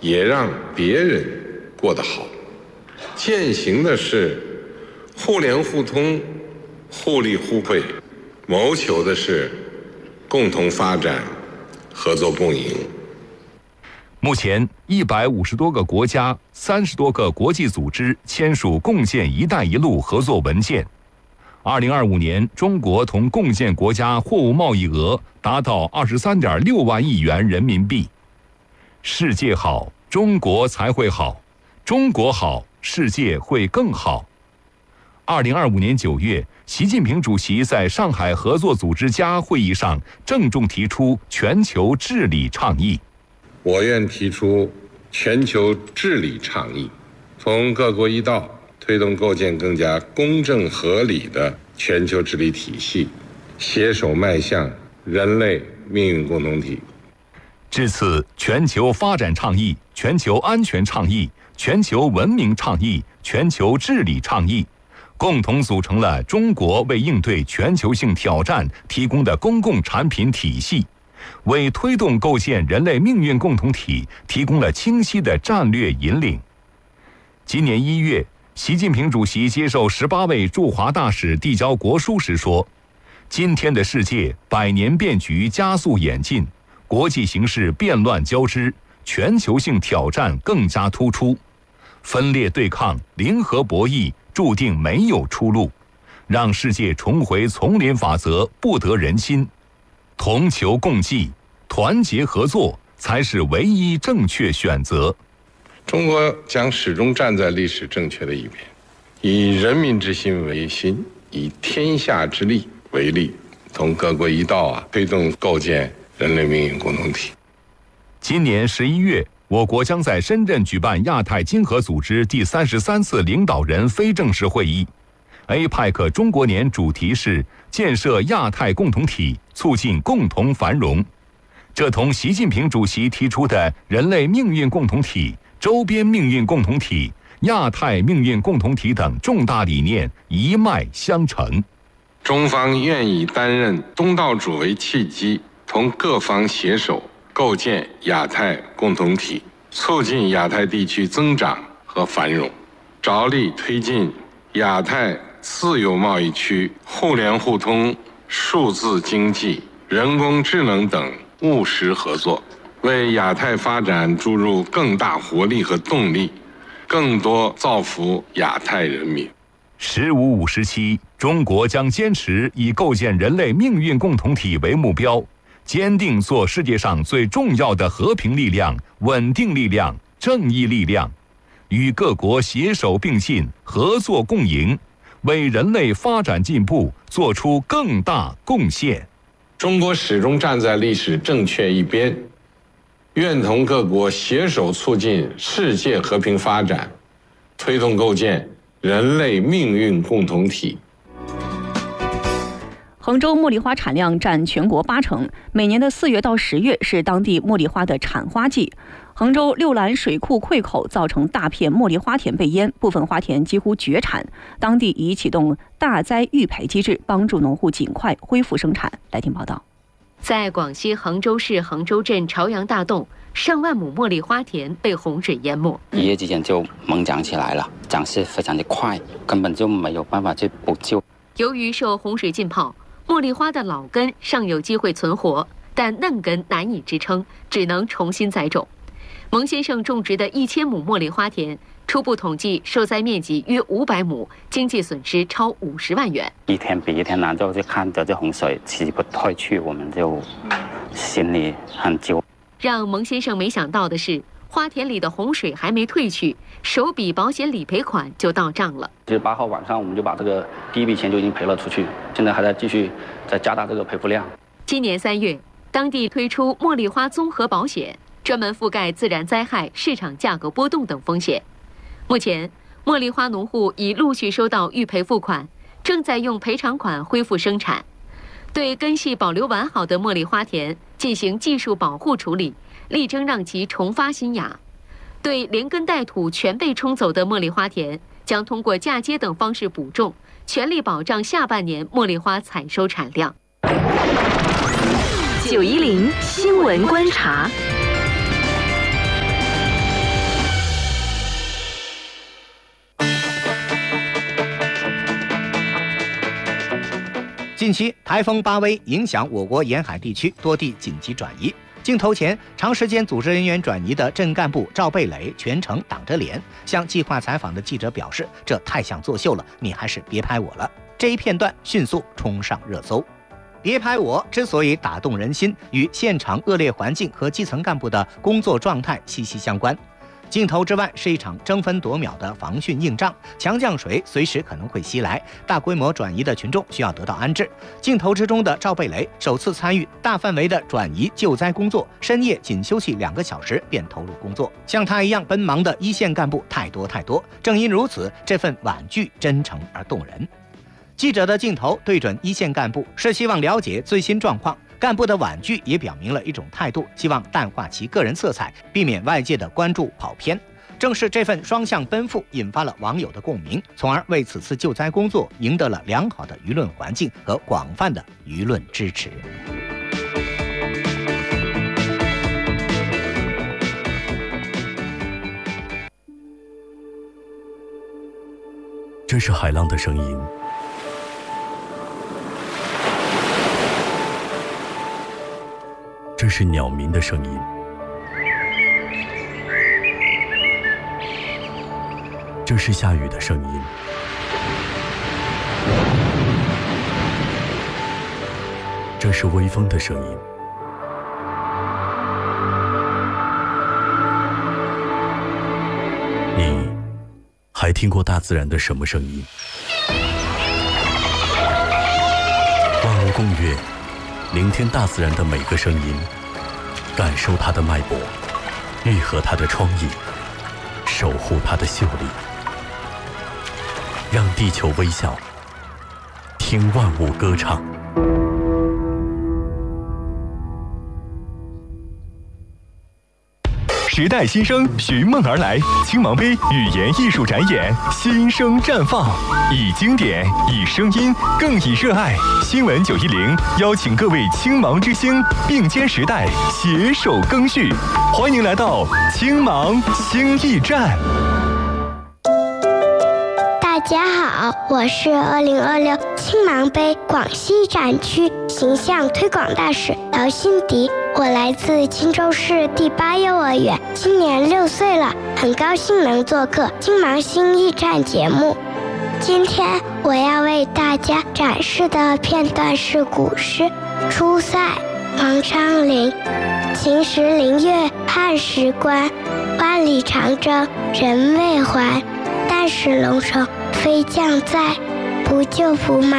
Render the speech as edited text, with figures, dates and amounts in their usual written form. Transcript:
也让别人过得好。践行的是互联互通、互利互惠，谋求的是共同发展、合作共赢。 目前，150多个国家、30多个国际组织签署共建“一带一路”合作文件。2025年，中国同共建国家货物贸易额达到23.6万亿元人民币。世界好，中国才会好；中国好，世界会更好。2025年9月，习近平主席在上海合作组织家会议上郑重提出全球治理倡议。 我愿提出全球治理倡议，从各国一道推动构建更加公正合理的全球治理体系，携手迈向人类命运共同体。 至此，全球发展倡议、全球安全倡议、全球文明倡议、全球治理倡议，共同组成了中国为应对全球性挑战提供的公共产品体系，为推动构建人类命运共同体提供了清晰的战略引领。今年1月，习近平主席接受18位驻华大使递交国书时说：“今天的世界百年变局加速演进，国际形势变乱交织，全球性挑战更加突出，分裂对抗、零和博弈注定没有出路，让世界重回丛林法则不得人心。同求共济，团结合作才是唯一正确选择。” 中国将始终站在历史正确的一边，以人民之心为心，以天下之利为利，同各国一道推动构建人类命运共同体。 今年11月，我国将在深圳举办亚太经合组织第33次领导人非正式会议。APEC 中国年主题是建设亚太共同体，促进共同繁荣。这同习近平主席提出的人类命运共同体、周边命运共同体、亚太命运共同体等重大理念一脉相承。 中方愿以担任东道主为契机，同各方携手构建亚太共同体，促进亚太地区增长和繁荣，着力推进亚太自由贸易区互联互通、数字经济、人工智能等务实合作，为亚太发展注入更大活力和动力，更多造福亚太人民。 15 57，中国将坚持以构建人类命运共同体为目标，坚定做世界上最重要的和平力量、稳定力量、正义力量，与各国携手并进、合作共赢，为人类发展进步做出更大贡献。 中国始终站在历史正确一边，愿同各国携手促进世界和平发展，推动构建人类命运共同体。 杭州茉莉花产量占全国80%，每年的4月到10月是当地茉莉花的产花季。杭州六兰水库溃口造成大片茉莉花田被淹，部分花田几乎绝产，当地已启动大灾预赔机制，帮助农户尽快恢复生产。来听报道。 在广西杭州市杭州镇朝阳大洞，上万亩茉莉花田被洪水淹没， 一夜之间就猛长起来了，长势非常的快，根本就没有办法去补救。 由于受洪水浸泡，茉莉花的老根尚有机会存活，但嫩根难以支撑，只能重新栽种。蒙先生种植的1000亩茉莉花田，初步统计受灾面积约500亩，经济损失超50万元。 一天比一天难，就看着这洪水起不退去，我们就心里很揪。 让蒙先生没想到的是，花田里的洪水还没退去，首笔保险理赔款就到账了。 18号晚上我们就把这个第一笔钱就已经赔了出去，现在还在继续再加大这个赔付量。 今年3月，当地推出茉莉花综合保险，专门覆盖自然灾害、市场价格波动等风险。目前，茉莉花农户已陆续收到预赔付款，正在用赔偿款恢复生产。对根系保留完好的茉莉花田进行技术保护处理，力争让其重发新芽。对连根带土全被冲走的茉莉花田，将通过嫁接等方式补种，全力保障下半年茉莉花采收产量。 910新闻观察。 近期台风巴威影响我国沿海地区，多地紧急转移。镜头前长时间组织人员转移的镇干部赵贝蕾全程挡着脸，向计划采访的记者表示：“这太像作秀了，你还是别拍我了。”这一片段迅速冲上热搜。别拍我之所以打动人心，与现场恶劣环境和基层干部的工作状态息息相关。镜头之外是一场争分夺秒的防汛硬仗，强降水随时可能会袭来，大规模转移的群众需要得到安置。镜头之中的赵贝蕾首次参与大范围的转移救灾工作，深夜仅休息2个小时便投入工作。像他一样奔忙的一线干部太多，正因如此，这份婉拒真诚而动人。记者的镜头对准一线干部，是希望了解最新状况。干部的婉拒也表明了一种态度，希望淡化其个人色彩，避免外界的关注跑偏。正是这份双向奔赴，引发了网友的共鸣，从而为此次救灾工作赢得了良好的舆论环境和广泛的舆论支持。 这是海浪的声音，这是鸟鸣的声音，这是下雨的声音，这是微风的声音。你还听过大自然的什么声音？万物共乐，聆听大自然的每个声音，感受它的脉搏，愈合它的创意，守护它的秀丽，让地球微笑，听万物歌唱。 时代新生寻梦而来，青芒杯语言艺术展演新生绽放，以经典，以声音，更以热爱。新闻910邀请各位青芒之星并肩时代，携手更续，欢迎来到青芒星艺站。 大家好，我是2026青芒杯广西展区形象推广大使姚欣迪，我来自青州市第8幼儿园，今年6岁了，很高兴能做客青芒星艺站节目。今天我要为大家展示的片段是古诗《出塞》，王昌龄：秦时明月汉时关，万里长征人未还。但使龙城飞将在，不救驸马